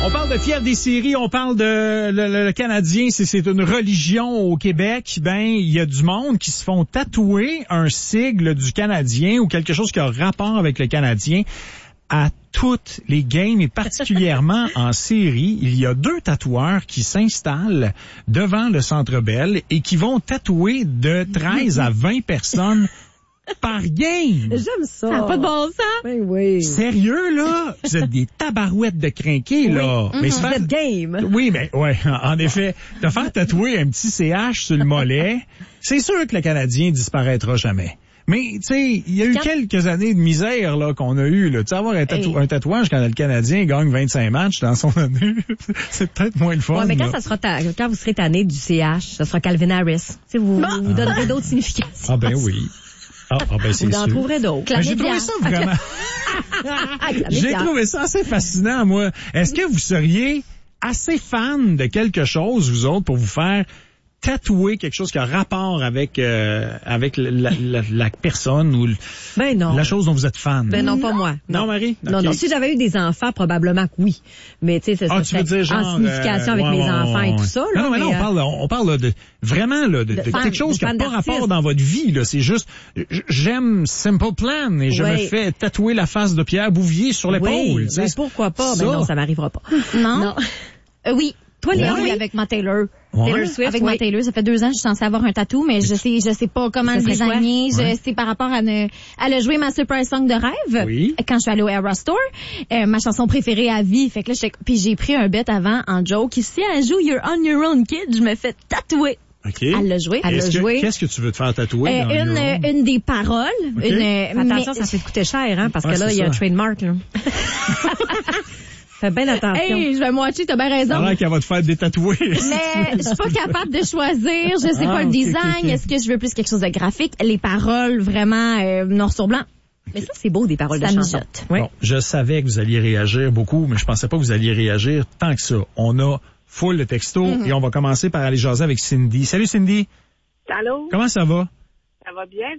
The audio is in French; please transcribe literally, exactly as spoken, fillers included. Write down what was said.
On parle de Pierre Desséry, on parle de le, le, le Canadien, c'est, c'est une religion au Québec. Ben, il y a du monde qui se font tatouer un sigle du Canadien ou quelque chose qui a rapport avec le Canadien à toutes les games et particulièrement en série. Il y a deux tatoueurs qui s'installent devant le Centre Bell et qui vont tatouer de treize à vingt personnes par game. J'aime ça. Ça n'a pas de bon sens. Ben oui. Sérieux, là? Vous êtes des tabarouettes de crinqués, là. Oui. Mais Mm-hmm. se faire... Vous êtes game. Oui, mais ouais, en effet, te faire tatouer un petit C H sur le mollet, c'est sûr que le Canadien disparaîtra jamais. Mais, tu sais, il y a eu Quand... quelques années de misère là qu'on a eu. Tu sais, avoir un, tatou- hey. un tatouage quand le Canadien gagne vingt-cinq matchs dans son année, c'est peut-être moins le fun. Ouais, mais quand, là. ça sera ta... quand vous serez tanné du C H, ça sera Calvin Harris. Tu sais, vous, vous, vous donnerez d'autres significations. Ah ben oui. Ah, ah ben c'est vous en sûr. trouverez d'autres. Ben, j'ai trouvé ça vraiment... j'ai trouvé ça assez fascinant, moi. Est-ce que vous seriez assez fan de quelque chose, vous autres, pour vous faire tatouer quelque chose qui a rapport avec euh, avec la, la, la personne ou ben non. la chose dont vous êtes fan? Ben non, pas moi. Non, non Marie? Non, okay. non. Si j'avais eu des enfants, probablement que oui. Mais tu sais, ça ah, tu veux dire, genre, en signification euh, avec ouais, mes ouais, enfants ouais. et tout ça. Là, non, mais, mais non, on parle, on parle là, de vraiment là, de, de, de fan, quelque chose qui n'a pas rapport dans votre vie. Là, c'est juste, j'aime Simple Plan et je oui. me fais tatouer la face de Pierre Bouvier sur l'épaule. Oui, ben pourquoi pas? Ça. Ben non, ça m'arrivera pas. Non. non. Euh, oui. Toi, Léa, ouais. oui, avec ma Taylor. Ouais. Taylor Swift, avec oui. ma Taylor. Ça fait deux ans que je suis censée avoir un tatou, mais je sais, je sais pas comment le désigner. Je, c'est par rapport à ne, elle a joué ma Super Song de rêve. Oui. Quand je suis allée au Era Store. Euh, ma chanson préférée à vie. Fait que là, puis j'ai pris un bet avant en joke. Si elle joue You're on Your Own Kid, je me fais tatouer. Okay. Elle l'a joué. Elle l'a joué. Qu'est-ce que tu veux te faire tatouer? Euh, dans une, euh, une des paroles. Okay. Une, attention, mais... ça fait coûter cher, hein, parce ouais, que là, il y a ça. un trademark, là. Fais bien attention. Hey, je vais me watcher, t'as bien raison. Alors qu'elle va te faire détatouer. Mais je suis pas capable de choisir. Je sais ah, pas le okay, design. Okay, okay. Est-ce que je veux plus quelque chose de graphique? Les paroles, vraiment, euh, noir sur blanc. Mais ça, c'est beau, des paroles ça de chansons. Oui. Bon, je savais que vous alliez réagir beaucoup, mais je pensais pas que vous alliez réagir tant que ça. On a full de texto mm-hmm. et on va commencer par aller jaser avec Cindy. Salut Cindy. Allô? Comment ça va? Ça va bien?